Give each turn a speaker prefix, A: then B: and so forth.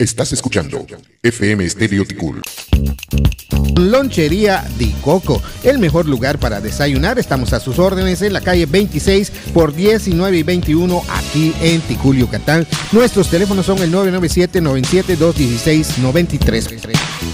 A: Estás escuchando FM Estéreo Ticul.
B: Lonchería Di Coco, el mejor lugar para desayunar. Estamos a sus órdenes en la calle 26 por 19 y 21 aquí en Ticul, Yucatán. Nuestros teléfonos son el 997-97-216-93.